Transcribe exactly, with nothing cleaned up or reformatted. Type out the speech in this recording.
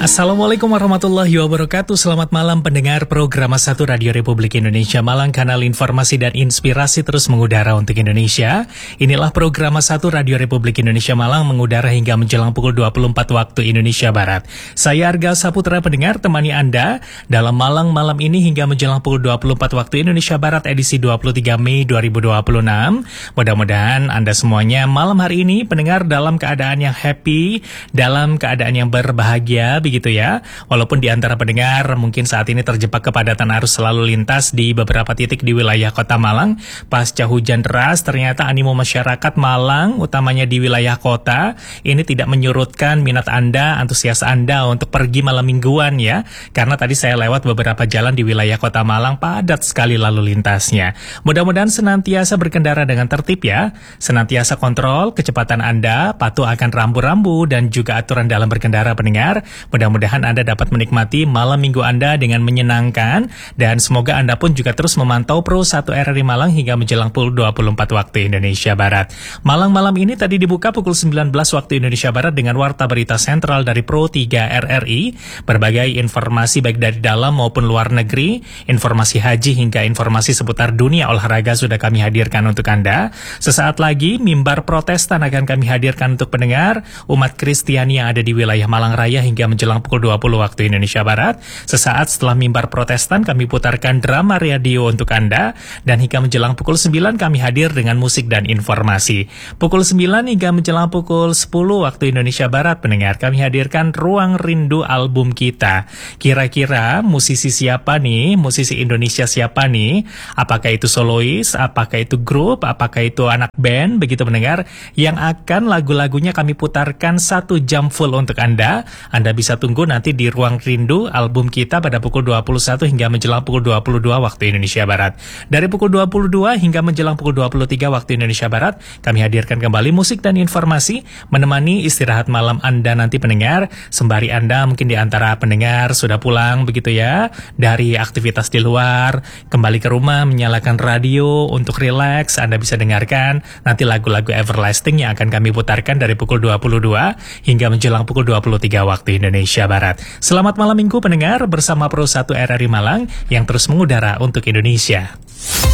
Assalamualaikum warahmatullahi wabarakatuh. Selamat malam pendengar program satu Radio Republik Indonesia Malang, kanal informasi dan inspirasi terus mengudara untuk Indonesia. Inilah program satu Radio Republik Indonesia Malang mengudara hingga menjelang pukul dua puluh empat waktu Indonesia Barat. Saya Arga Saputra pendengar temani Anda dalam Malang malam ini hingga menjelang pukul dua puluh empat waktu Indonesia Barat edisi dua puluh tiga Mei dua ribu dua puluh enam. Mudah-mudahan Anda semuanya malam hari ini pendengar dalam keadaan yang happy, dalam keadaan yang berbahagia begitu ya. Walaupun di antara pendengar mungkin saat ini terjebak kepadatan arus lalu lintas di beberapa titik di wilayah Kota Malang pasca hujan deras, ternyata animo masyarakat Malang utamanya di wilayah kota ini tidak menyurutkan minat Anda, antusias Anda untuk pergi malam mingguan ya. Karena tadi saya lewat beberapa jalan di wilayah Kota Malang padat sekali lalu lintasnya. Mudah-mudahan senantiasa berkendara dengan tertib ya. Senantiasa kontrol kecepatan Anda, patuh akan rambu-rambu dan juga aturan dalam berkendara pendengar. Mudah-mudahan Anda dapat menikmati malam minggu Anda dengan menyenangkan dan semoga Anda pun juga terus memantau Pro satu R R I Malang hingga menjelang pukul dua puluh empat waktu Indonesia Barat. Malang malam ini tadi dibuka pukul sembilan belas waktu Indonesia Barat dengan warta berita sentral dari Pro tiga R R I, berbagai informasi baik dari dalam maupun luar negeri, informasi haji hingga informasi seputar dunia olahraga sudah kami hadirkan untuk Anda. Sesaat lagi mimbar protestan akan kami hadirkan untuk pendengar umat Kristiani yang ada di wilayah Malang Raya hingga menjelang pukul dua puluh waktu Indonesia Barat. Sesaat setelah mimbar protestan kami putarkan drama radio untuk Anda dan hingga menjelang pukul sembilan kami hadir dengan musik dan informasi. Pukul sembilan hingga menjelang pukul sepuluh waktu Indonesia Barat pendengar kami hadirkan Ruang Rindu album kita. Kira-kira musisi siapa nih? Musisi Indonesia siapa nih? Apakah itu solois? Apakah itu grup? Apakah itu anak band? Begitu pendengar yang akan lagu-lagunya kami putarkan satu jam full untuk Anda. Anda bisa tunggu nanti di Ruang Rindu album kita pada pukul dua puluh satu hingga menjelang pukul dua puluh dua waktu Indonesia Barat. Dari pukul dua puluh dua hingga menjelang pukul dua puluh tiga waktu Indonesia Barat, kami hadirkan kembali musik dan informasi menemani istirahat malam Anda nanti pendengar. Sembari Anda mungkin di antara pendengar sudah pulang begitu ya dari aktivitas di luar, kembali ke rumah menyalakan radio untuk rileks, Anda bisa dengarkan nanti lagu-lagu everlasting yang akan kami putarkan dari pukul dua puluh dua hingga menjelang pukul dua puluh tiga waktu Indonesia Barat. Selamat malam minggu pendengar bersama Pro satu R R I Malang yang terus mengudara untuk Indonesia.